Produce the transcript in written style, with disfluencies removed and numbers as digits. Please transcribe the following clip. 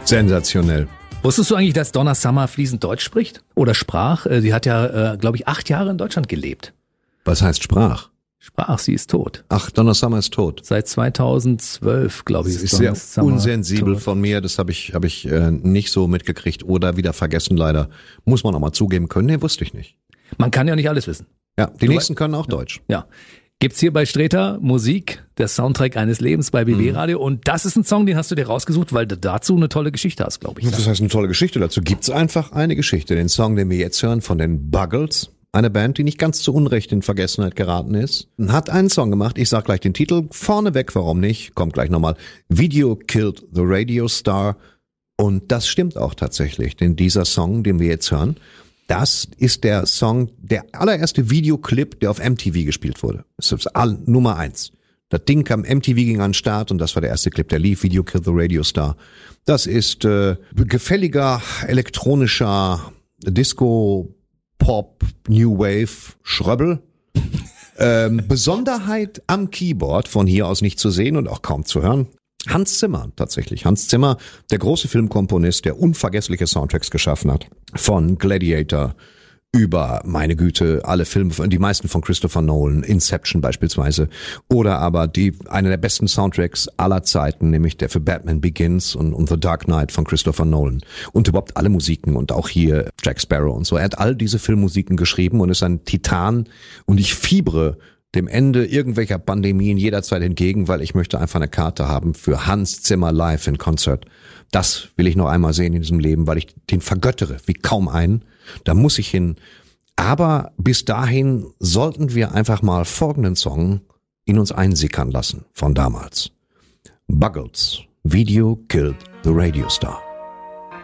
Sensationell. Wusstest du eigentlich, dass Donna Summer fließend Deutsch spricht? Oder sprach? Sie hat ja, glaube ich, 8 Jahre in Deutschland gelebt. Was heißt sprach? Sprach, sie ist tot. Ach, Donna Summer ist tot. Seit 2012, glaube ich, ist sehr unsensibel tot. Von mir. Das habe ich nicht so mitgekriegt oder wieder vergessen, leider. Muss man auch mal zugeben können. Nee, wusste ich nicht. Man kann ja nicht alles wissen. Ja, die nächsten können auch Deutsch. Ja. Gibt's hier bei Sträter Musik, der Soundtrack eines Lebens bei BB Radio. Und das ist ein Song, den hast du dir rausgesucht, weil du dazu eine tolle Geschichte hast, glaube ich. Das heißt eine tolle Geschichte. Dazu gibt's einfach eine Geschichte. Den Song, den wir jetzt hören von den Buggles, eine Band, die nicht ganz zu Unrecht in Vergessenheit geraten ist, hat einen Song gemacht. Ich sag gleich den Titel. Vorneweg, warum nicht? Kommt gleich nochmal. Video Killed the Radio Star. Und das stimmt auch tatsächlich. Denn dieser Song, den wir jetzt hören, das ist der Song, der allererste Videoclip, der auf MTV gespielt wurde. Das ist Nummer 1. Das Ding kam, MTV ging an den Start und das war der erste Clip, der lief, Video Killed the Radio Star. Das ist gefälliger, elektronischer Disco, Pop, New Wave, Schröbbel. Besonderheit am Keyboard, von hier aus nicht zu sehen und auch kaum zu hören. Hans Zimmer, tatsächlich. Hans Zimmer, der große Filmkomponist, der unvergessliche Soundtracks geschaffen hat. Von Gladiator über, meine Güte, alle Filme, die meisten von Christopher Nolan, Inception beispielsweise. Oder aber einer der besten Soundtracks aller Zeiten, nämlich der für Batman Begins und The Dark Knight von Christopher Nolan. Und überhaupt alle Musiken und auch hier Jack Sparrow und so. Er hat all diese Filmmusiken geschrieben und ist ein Titan. Und ich fiebere dem Ende irgendwelcher Pandemien jederzeit entgegen, weil ich möchte einfach eine Karte haben für Hans Zimmer live in Concert. Das will ich noch einmal sehen in diesem Leben, weil ich den vergöttere wie kaum einen. Da muss ich hin. Aber bis dahin sollten wir einfach mal folgenden Song in uns einsickern lassen von damals. Buggles, Video Killed the Radio Star.